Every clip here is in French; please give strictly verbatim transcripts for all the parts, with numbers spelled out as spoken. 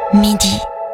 midi.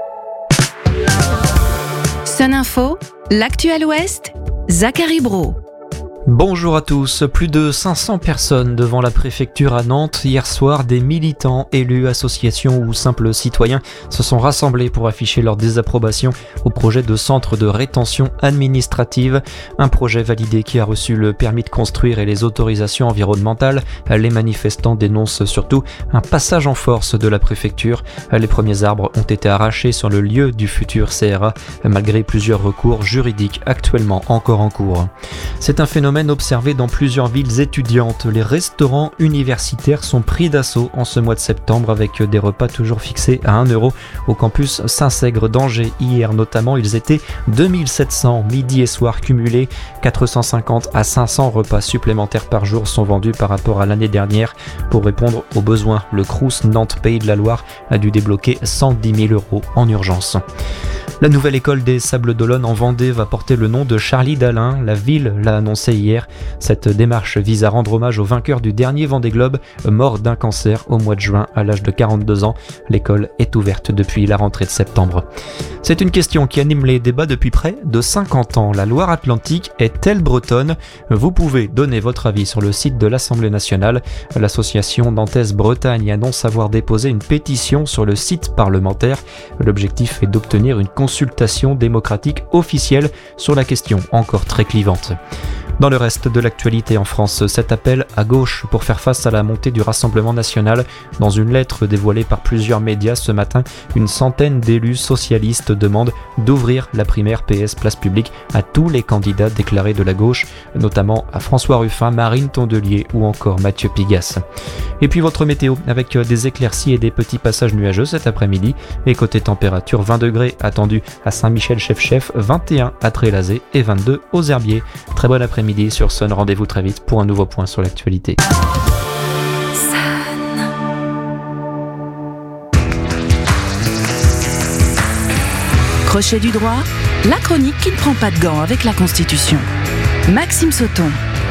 Sun Info, l'actuel Ouest, Zachary Brault. Bonjour à tous. Plus de cinq cents personnes devant la préfecture à Nantes hier soir. Des militants, élus, associations ou simples citoyens se sont rassemblés pour afficher leur désapprobation au projet de centre de rétention administrative. Un projet validé qui a reçu le permis de construire et les autorisations environnementales. Les manifestants dénoncent surtout un passage en force de la préfecture. Les premiers arbres ont été arrachés sur le lieu du futur C R A malgré plusieurs recours juridiques actuellement encore en cours. C'est un phénomène observé dans plusieurs villes étudiantes. Les restaurants universitaires sont pris d'assaut en ce mois de septembre avec des repas toujours fixés à un euro au campus Saint-Sègre d'Angers. Hier notamment, ils étaient deux mille sept cents midi et soir cumulés. quatre cent cinquante à cinq cents repas supplémentaires par jour sont vendus par rapport à l'année dernière. Pour répondre aux besoins, le Crous Nantes Pays de la Loire a dû débloquer cent dix mille euros en urgence. La nouvelle école des Sables d'Olonne en Vendée va porter le nom de Charlie Dalin. La ville l'a annoncé hier. Cette démarche vise à rendre hommage au vainqueur du dernier Vendée Globe, mort d'un cancer au mois de juin à l'âge de quarante-deux ans. L'école est ouverte depuis la rentrée de septembre. C'est une question qui anime les débats depuis près de cinquante ans. La Loire-Atlantique est-elle bretonne ? Vous pouvez donner votre avis sur le site de l'Assemblée nationale. L'association nantaise Bretagne annonce avoir déposé une pétition sur le site parlementaire. L'objectif est d'obtenir une consultation démocratique officielle sur la question encore très clivante. Dans le reste de l'actualité en France, cet appel à gauche pour faire face à la montée du Rassemblement national. Dans une lettre dévoilée par plusieurs médias ce matin, une centaine d'élus socialistes demandent d'ouvrir la primaire P S Place Publique à tous les candidats déclarés de la gauche, notamment à François Ruffin, Marine Tondelier ou encore Mathieu Pigasse. Et puis votre météo, avec des éclaircies et des petits passages nuageux cet après-midi. Et côté température, vingt degrés attendus à Saint-Michel-Chef-Chef, vingt et un à Trélazé et vingt-deux aux Herbiers. Très bon après-midi. Midi sur Sun, rendez-vous très vite pour un nouveau point sur l'actualité. Sun. Crochet du droit, la chronique qui ne prend pas de gants avec la Constitution. Maxime Sauton.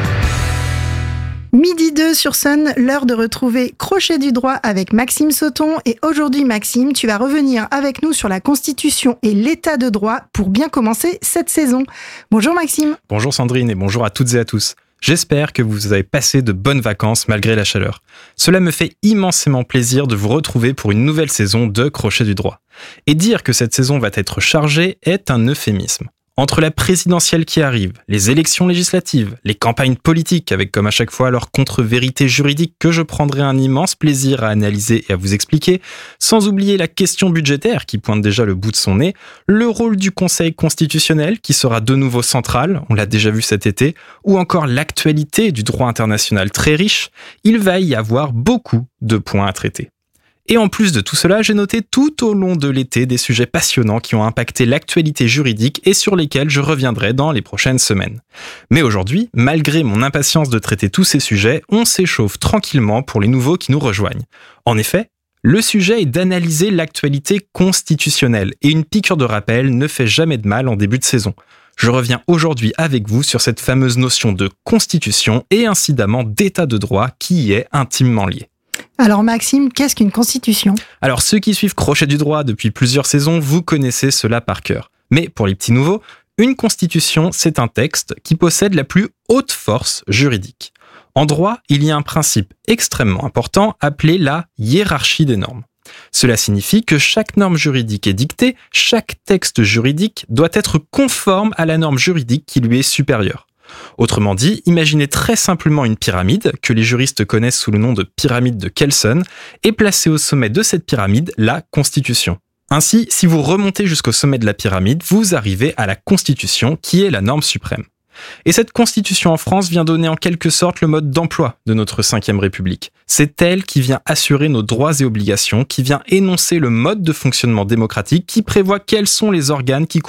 Midi deux sur Sun, l'heure de retrouver Crochet du droit avec Maxime Sauton. Et aujourd'hui, Maxime, tu vas revenir avec nous sur la Constitution et l'état de droit pour bien commencer cette saison. Bonjour Maxime. Bonjour Sandrine et bonjour à toutes et à tous. J'espère que vous avez passé de bonnes vacances malgré la chaleur. Cela me fait immensément plaisir de vous retrouver pour une nouvelle saison de Crochet du droit. Et dire que cette saison va être chargée est un euphémisme. Entre la présidentielle qui arrive, les élections législatives, les campagnes politiques avec comme à chaque fois leur contre-vérité juridique que je prendrai un immense plaisir à analyser et à vous expliquer, sans oublier la question budgétaire qui pointe déjà le bout de son nez, le rôle du Conseil constitutionnel qui sera de nouveau central, on l'a déjà vu cet été, ou encore l'actualité du droit international très riche, il va y avoir beaucoup de points à traiter. Et en plus de tout cela, j'ai noté tout au long de l'été des sujets passionnants qui ont impacté l'actualité juridique et sur lesquels je reviendrai dans les prochaines semaines. Mais aujourd'hui, malgré mon impatience de traiter tous ces sujets, on s'échauffe tranquillement pour les nouveaux qui nous rejoignent. En effet, le sujet est d'analyser l'actualité constitutionnelle et une piqûre de rappel ne fait jamais de mal en début de saison. Je reviens aujourd'hui avec vous sur cette fameuse notion de constitution et incidemment d'état de droit qui y est intimement lié. Alors Maxime, qu'est-ce qu'une constitution ? Alors ceux qui suivent Crochet du droit depuis plusieurs saisons, vous connaissez cela par cœur. Mais pour les petits nouveaux, une constitution, c'est un texte qui possède la plus haute force juridique. En droit, il y a un principe extrêmement important appelé la hiérarchie des normes. Cela signifie que chaque norme juridique est dictée, chaque texte juridique doit être conforme à la norme juridique qui lui est supérieure. Autrement dit, imaginez très simplement une pyramide, que les juristes connaissent sous le nom de pyramide de Kelson, et placez au sommet de cette pyramide la Constitution. Ainsi, si vous remontez jusqu'au sommet de la pyramide, vous arrivez à la Constitution, qui est la norme suprême. Et cette Constitution en France vient donner en quelque sorte le mode d'emploi de notre cinquième République. C'est elle qui vient assurer nos droits et obligations, qui vient énoncer le mode de fonctionnement démocratique, qui prévoit quels sont les organes qui